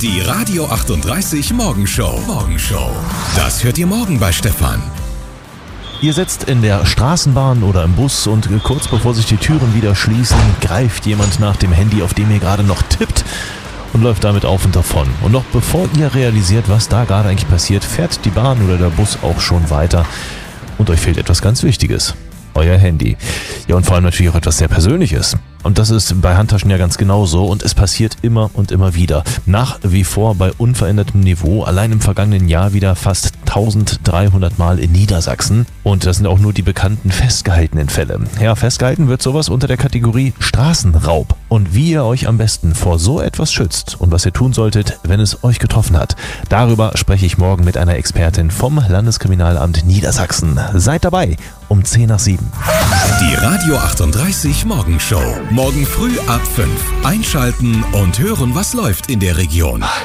Die Radio 38 Morgenshow. Das hört ihr morgen bei Stefan. Ihr sitzt in der Straßenbahn oder im Bus und kurz bevor sich die Türen wieder schließen, greift jemand nach dem Handy, auf dem ihr gerade noch tippt, und läuft damit auf und davon. Und noch bevor ihr realisiert, was da gerade eigentlich passiert, fährt die Bahn oder der Bus auch schon weiter und euch fehlt etwas ganz Wichtiges. Euer Handy. Ja, und vor allem natürlich auch etwas sehr Persönliches. Und das ist bei Handtaschen ja ganz genauso und es passiert immer und immer wieder. Nach wie vor bei unverändertem Niveau, allein im vergangenen Jahr wieder fast 1300 Mal in Niedersachsen. Und das sind auch nur die bekannten festgehaltenen Fälle. Ja, festgehalten wird sowas unter der Kategorie Straßenraub. Und wie ihr euch am besten vor so etwas schützt und was ihr tun solltet, wenn es euch getroffen hat, darüber spreche ich morgen mit einer Expertin vom Landeskriminalamt Niedersachsen. Seid dabei um 6:50. Die Radio 38 Morgenshow. Morgen früh ab 5. Einschalten und hören, was läuft in der Region.